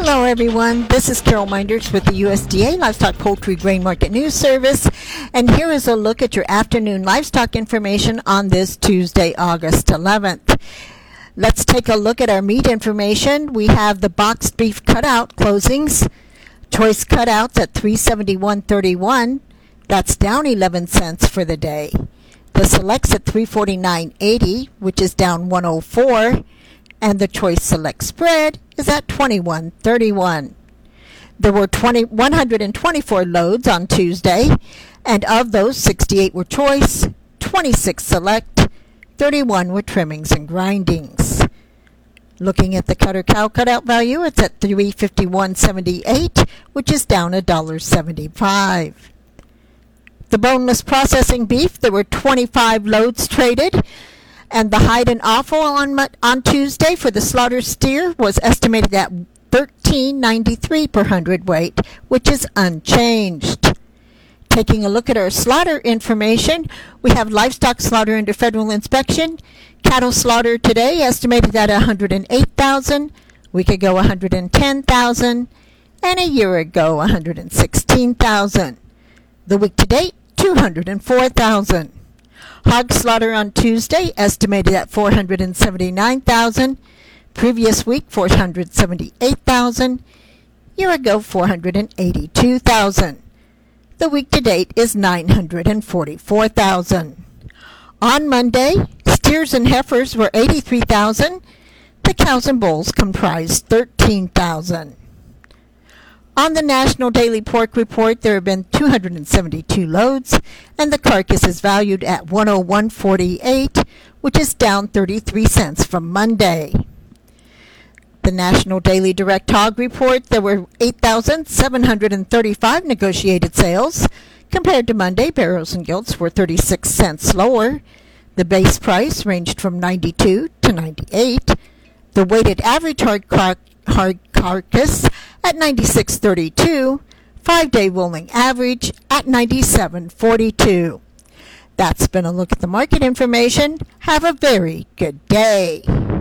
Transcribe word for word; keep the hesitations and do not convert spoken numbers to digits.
Hello everyone, this is Carol Minders with the U S D A Livestock Poultry Grain Market News Service, and here is a look at your afternoon livestock information on this Tuesday, August eleventh. Let's take a look at our meat information. We have the boxed beef cutout closings. Choice cutouts at three seventy-one thirty-one. That's down eleven cents for the day. The selects at three forty-nine eighty, which is down one oh four. And the choice select spread is at twenty-one thirty-one. There were one hundred twenty-four loads on Tuesday, and of those, sixty-eight were choice, twenty-six select, thirty-one were trimmings and grindings. Looking at the cutter cow cutout value, it's at three fifty-one seventy-eight, which is down one dollar seventy-five. The boneless processing beef, there were twenty-five loads traded. And the hide and offal on on Tuesday for the slaughter steer was estimated at thirteen ninety-three per hundredweight, which is unchanged. Taking a look at our slaughter information, we have livestock slaughter under federal inspection. Cattle slaughter today estimated at one hundred eight thousand, a week ago one hundred ten thousand, and a year ago one hundred sixteen thousand. The week to date, two hundred four thousand. Hog slaughter on Tuesday estimated at four hundred seventy-nine thousand, previous week four hundred seventy-eight thousand, year ago four hundred eighty-two thousand. The week to date is nine hundred forty-four thousand. On Monday, steers and heifers were eighty-three thousand, the cows and bulls comprised thirteen thousand. On the National Daily Pork Report, there have been two hundred seventy-two loads, and the carcass is valued at one oh one forty-eight, which is down thirty-three cents from Monday. The National Daily Direct Hog Report, there were eight thousand seven hundred thirty-five negotiated sales. Compared to Monday, barrows and gilts were thirty-six cents lower. The base price ranged from ninety-two to ninety-eight. The weighted average hard car- hard carcass at ninety-six thirty-two, five-day rolling average at ninety-seven forty-two. That's been a look at the market information. Have a very good day.